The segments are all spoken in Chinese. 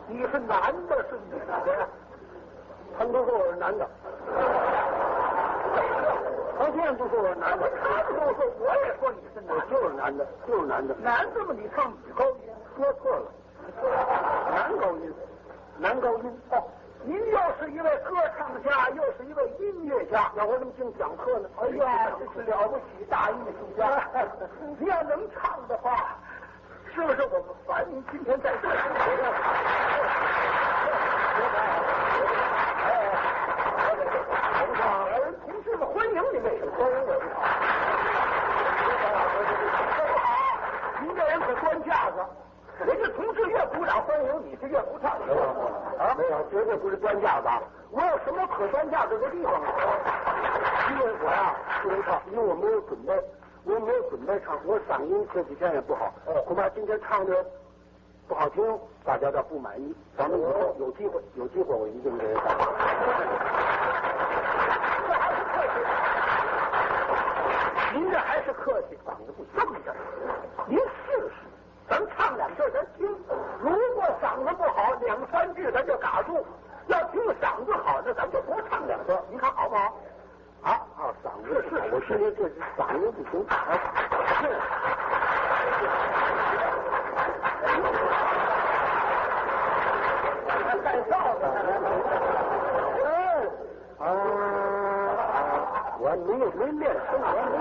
你是男的，是女的？ 他们都说我是男的。他现在不说我是男的， 他们都说，我也说你是男的。 就是男的，就是男的。 男的嘛，你唱女高音， 说错了，男高音，男高音。哦， 您又是一位歌唱家，又是一位音乐家， 那我怎么净讲课呢？ 哎呀，这是了不起大艺术家！你要能唱的话，是不是我们烦您今天在这儿？同志们欢迎你，为什么欢迎我？您这人可端架子，人家同志越鼓掌欢迎你，是越不唱啊？没有，绝对不是端架子。 我有什么可端架子的地方啊？ 因为我呀不能唱，因为我没有准备，我没有准备唱，我嗓音这几天也不好，恐怕今天唱的不好听，大家倒不满意。咱们以后有机会我一定给人唱。 您这还是客气，嗓子不行。这么着，您试试，咱唱两句咱听。如果嗓子不好，两三句咱就打住；要听嗓子好，那咱就多唱两句。您看好不好？ 好，嗓子是，我今天这嗓子不行。是。 还带哨子。 我没练声，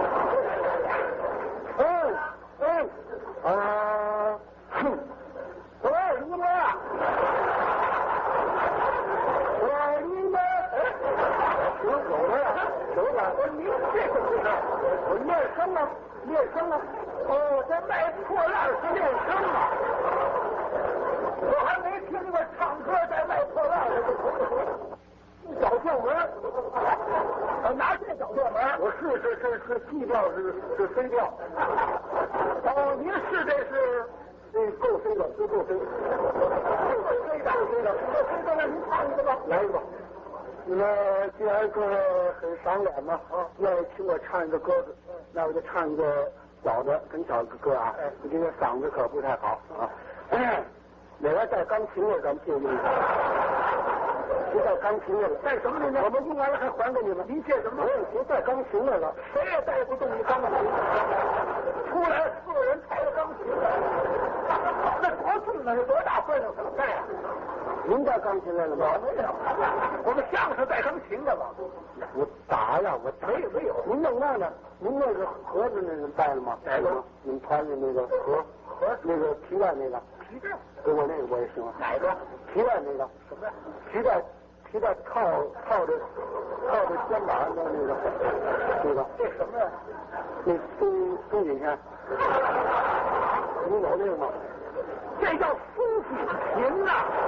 喂，你们， 我您这个不是，我练声了。哦，这卖破烂是练声啊！我还没听过唱歌在卖破烂的。找调门，拿这找调门。 我是 G 调，是 C 调。 哦，您是这是够 C 的，是够 C。 够 C 的，那您唱一个吧。 来一个。你们既然说很赏脸嘛，愿意请我唱一个歌子，那我就唱一个小的很小的歌啊。我今天嗓子可不太好啊。哪个带钢琴的，咱们借用一下。不带钢琴的了， 带什么的呢？ 我们用完了还还给你们。 您借什么？ 别带钢琴来了， 谁也带不动你钢琴。出来4人抬着钢琴来，那多重呢？是多大分量？怎么带啊？ 您带钢琴来了吗？ 我没有，我们相声带钢琴的嘛。 我打呀，我没有。 您弄那呢？您那个盒子那个带了吗？ 哪个？ 你们团的那个盒，那个皮带那个。 皮带？ 给我那个我也行。 哪个？ 皮带那个。 什么呀？ 皮带套着肩膀的那个。 这什么呀？ 那松紧线。你有这个吗？ 这叫松紧琴呐！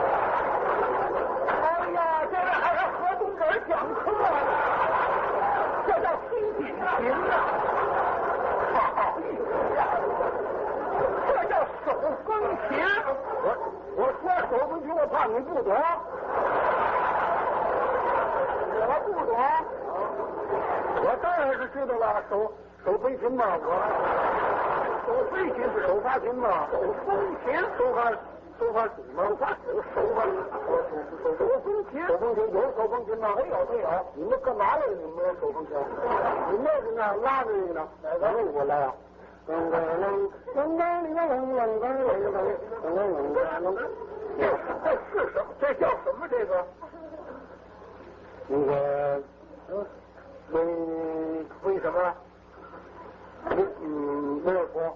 哎呀，这位还是何东给人讲课呢，这叫松紧琴呐！不好意思呀，这叫手风琴。 我说手风琴，我怕你不懂。 我不懂， 我当然是知道了，手飞琴嘛， 手飞琴是手发琴嘛， 手风琴， 手发水嘛， 手风琴， 手风琴有手风琴吗？ 没有。 你们干嘛来了？你们没有手风琴？你那个呢？拉着那个呢？哪个？我来啊！ 这是什么？这叫什么？这个？ 那个为什么？威尔福，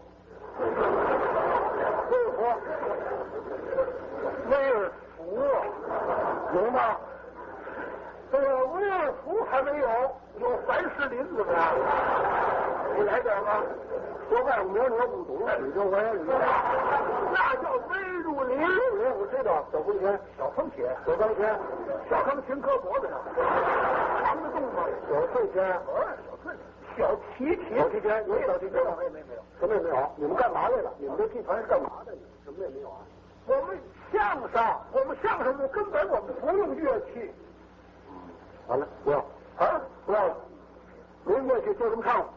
有吗？ 这个威尔福还没有，有凡士林怎么样？你来点吗？ 说外国名你又不懂，你就玩意那叫威如林。 我知道，手风琴， 小风琴， 小钢琴搁脖子上，扛得动吗？ 小翠琴， 小提琴， 有小提琴吗？ 没有， 什么也没有。你们干嘛来了？你们这剧团是干嘛的？什么也没有啊。 我们相声根本我们不用乐器。 完了，不要， 不要了， 没乐器就这么唱。